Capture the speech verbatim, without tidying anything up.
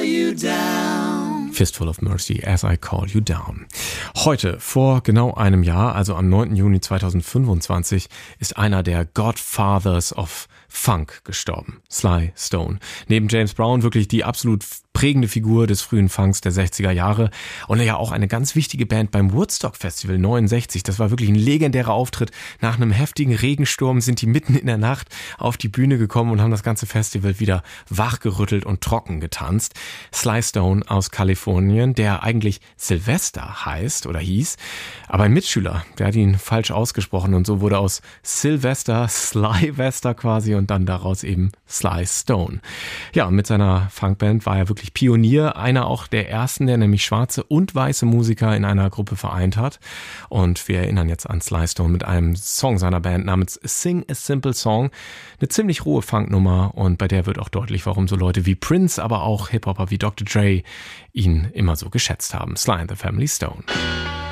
call you down. Fistful of Mercy, As I Call You Down. Heute, vor genau einem Jahr, also am neunten Juni zweitausendfünfundzwanzig, ist einer der Godfathers of Funk gestorben, Sly Stone. Neben James Brown wirklich die absolut prägende Figur des frühen Funks der sechziger Jahre und ja auch eine ganz wichtige Band beim Woodstock Festival neunundsechzig. Das war wirklich ein legendärer Auftritt. Nach einem heftigen Regensturm sind die mitten in der Nacht auf die Bühne gekommen und haben das ganze Festival wieder wachgerüttelt und trocken getanzt. Sly Stone aus Kalifornien, der eigentlich Sylvester heißt oder hieß, aber ein Mitschüler, der hat ihn falsch ausgesprochen und so wurde aus Sylvester Slyvester quasi und dann daraus eben Sly Stone. Ja, mit seiner Funkband war er wirklich Pionier, einer auch der ersten, der nämlich schwarze und weiße Musiker in einer Gruppe vereint hat. Und wir erinnern jetzt an Sly Stone mit einem Song seiner Band namens Sing a Simple Song. Eine ziemlich rohe Funknummer und bei der wird auch deutlich, warum so Leute wie Prince, aber auch Hip-Hopper wie Doktor Dre ihn immer so geschätzt haben. Sly and the Family Stone.